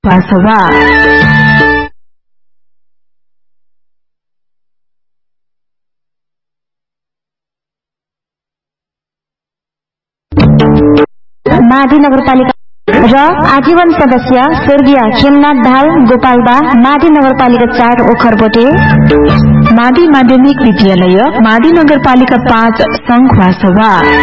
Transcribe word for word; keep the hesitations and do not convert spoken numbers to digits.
सभा माडी नगरपालिका र आजीवन सदस्य स्वर्गीय खेमनाथ दाहाल गोपालबा माडी नगरपालिका चार ओखरबोटे। माडी माध्यमिक विद्यालय माडी नगरपालिका पाँच संखुवा सभा।